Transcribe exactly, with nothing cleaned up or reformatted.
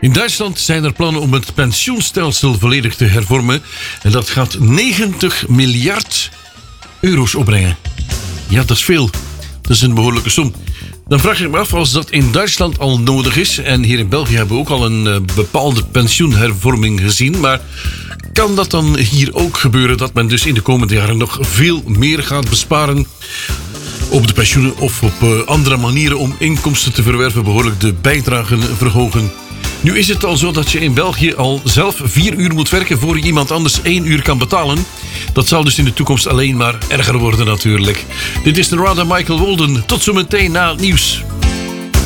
In Duitsland zijn er plannen om het pensioenstelsel volledig te hervormen. En dat gaat negentig miljard euro's opbrengen. Ja, dat is veel. Dat is een behoorlijke som. Dan vraag ik me af, als dat in Duitsland al nodig is... en hier in België hebben we ook al een uh, bepaalde pensioenhervorming gezien... maar kan dat dan hier ook gebeuren... dat men dus in de komende jaren nog veel meer gaat besparen... op de pensioenen of op uh, andere manieren om inkomsten te verwerven... behoorlijk de bijdragen verhogen... Nu is het al zo dat je in België al zelf vier uur moet werken... voor je iemand anders één uur kan betalen. Dat zal dus in de toekomst alleen maar erger worden natuurlijk. Dit is de Radar Michael Walden. Tot zometeen na het nieuws.